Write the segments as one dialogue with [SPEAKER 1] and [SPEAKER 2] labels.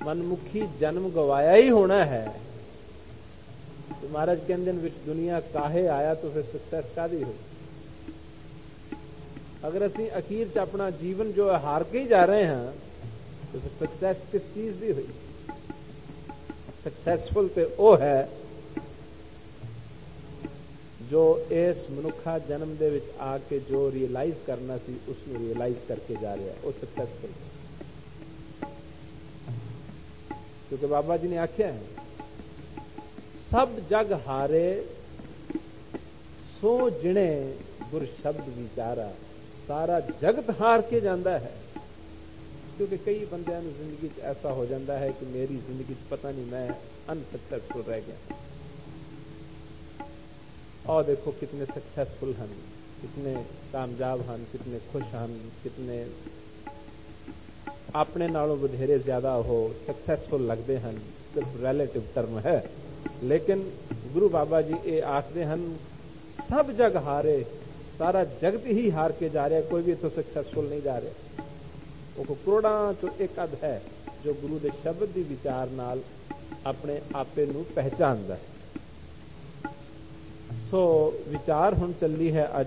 [SPEAKER 1] मनमुखी जन्म गवाया ही होना है। तो महाराज कहते हैं विच दुनिया काहे आया तो फिर सक्सैस कादी हुई। अगर असी अखीर च अपना जीवन जो है हार के ही जा रहे हैं तो फिर सक्सैस किस चीज की हुई। सक्सैसफुल तो वो है जो इस मनुखा जन्म दे विच आके जो रियलाइज करना सी उसਨੂੰ रियलाइज करके जा रहा है, वो सक्सैसफुल। क्योंकि बाबा जी ने आख्या है सब जग हारे सो जिणे गुर शब्द विचारा। सारा जगत हार के जाता है। क्योंकि कई बंदियां जिंदगी च ऐसा हो जाता है कि मेरी जिंदगी च पता नहीं मैं अनसक्सेसफुल रह गया। और देखो कितने सक्सेसफुल हैं, कितने कामयाब हैं, कितने खुश हैं, कितने अपने नालों बधेरे ज्यादा हो सक्सेसफुल लगते हैं। सिर्फ रिलेटिव टर्म है, लेकिन गुरु बाबा जी ये आखते हैं सब जग हारे, सारा जगत ही हार के जा रहा है, कोई भी तो सक्सेसफुल नहीं जा रहा। वो करोड़ां चो एक अध है जो गुरु के शब्द की विचार नाल अपने आपे नू पहचानदा है। सो विचार हुण चली है अज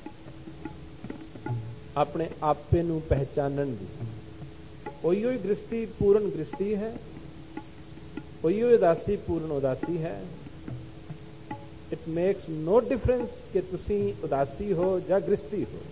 [SPEAKER 1] अपने आपे नू पहचानन दी। ओही गृहस्थी पूर्ण गृहस्थी है, ओही उदासी पूर्ण उदासी है। इट मेक्स नो डिफरेंस कि तुसी उदासी हो या गृहस्थी हो।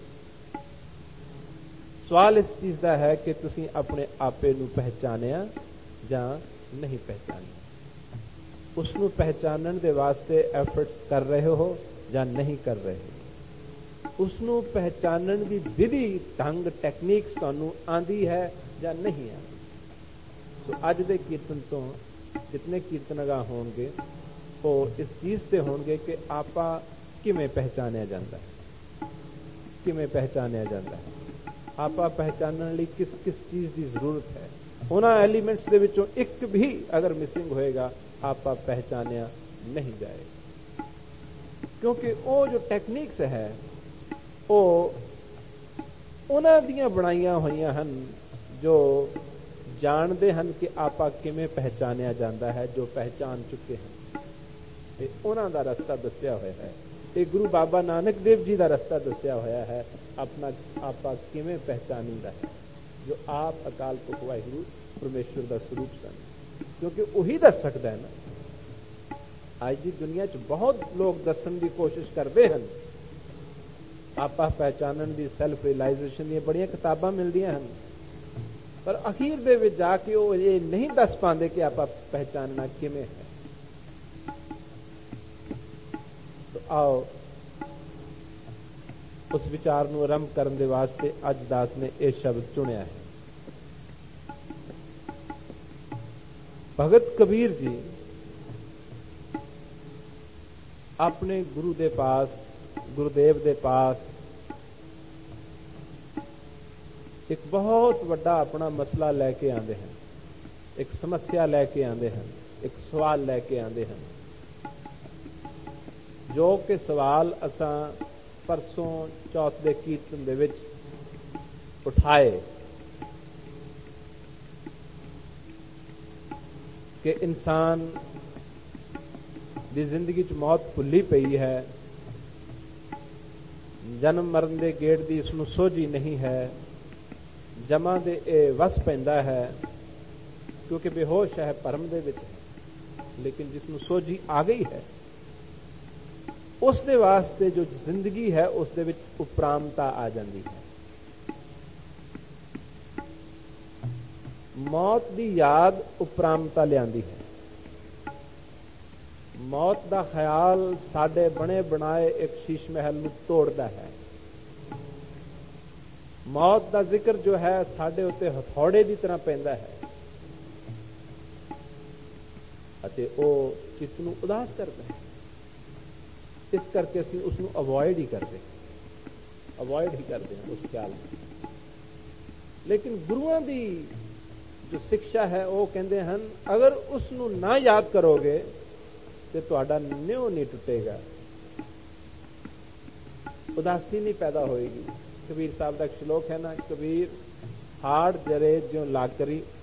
[SPEAKER 1] सवाल इस चीज का है कि तुसी अपने आपे नू पहचानिया या नहीं पहचानिया। उसनू पहचानन दे वास्ते एफर्ट्स कर रहे हो या नहीं कर रहे हो। उसनू पहचानन की विधि ढंग टेक्निक्स तुहानू आंदी है या नहीं आंदी। तो अज दे कीर्तन तो जितने कीर्तनगा होंगे वो इस चीज से होंगे कि आपा किमें पहचानिया जाता है, किमें पहचानिया जाता है, आपा पहचानने लिए किस किस चीज की जरूरत है। उन्हां एलीमेंट्स दे विचों एक भी अगर मिसिंग होएगा आपा पहचानिया नहीं जाएगा। क्योंकि वो जो टेक्निक्स है वो उन्हां दियां बनाईयां होईयां हन जो जानते हैं कि आपा किमें पहचानिया जाता है, जो पहचान चुके हैं। उन्हां दा रस्ता दस्या होया है। ये गुरु बाबा नानक देव जी का रस्ता दस्या होया है। अपना आपा किमें पहचानीदा है, जो आप अकाल पुरख वाहिगुरू परमेश्वर का स्वरूप सन। क्योंकि वही दस सकता है ना। आज की दुनिया च बहुत लोग दसन की कोशिश करते हैं। आपा पहचानन की सैल्फ रियलाइजेशन दी बड़ियां किताबां मिलदियां हैं, पर अखीर दे विच जाके वो ये नहीं दस पाते कि आपा पहचानना किमें है। तो आओ उस विचार नू आरंभ करने दे वास्ते अज दास ने यह शब्द चुनिया है। भगत कबीर जी अपने गुरु दे पास, गुरुदेव दे पास एक बहुत बड़ा अपना मसला लैके आते हैं, एक समस्या लैके आते हैं, एक सवाल लैके आते हैं, जो कि सवाल असा परसों चौथ दे कीर्तन दे विच उठाए कि इंसान दी जिंदगी च मौत भुली पई है, जन्म मरण दे गेट दी इसनू सोझी नहीं है, जमा दे वस पैंदा है क्योंकि बेहोश है, भरम दे विच है। लेकिन जिसनू सोझी आ गई है उस दे वास्ते जो जिंदगी है उस दे विच उपरामता आ जाती है। मौत दी याद उपरामता लियांदी है। मौत दा ख्याल साडे बने बनाए एक शीश महल नू तोड़दा है। मौत दा जिक्र जो है साडे उत्ते हथौड़े की तरह पैंदा है अते ओ चित्त नू उदास करदा है। इस करके असीं उसनू अवॉइड ही करते, अवॉइड ही करते हैं उस ख्याल में। लेकिन गुरुआं दी जो शिक्षा है वो कहते हैं अगर उसनू ना याद करोगे तो तुहाडा न्यों नहीं टुटेगा, उदासी नहीं पैदा होएगी। कबीर साहब का एक श्लोक है ना, कबीर हाड़ जरे ज्यों लाकरी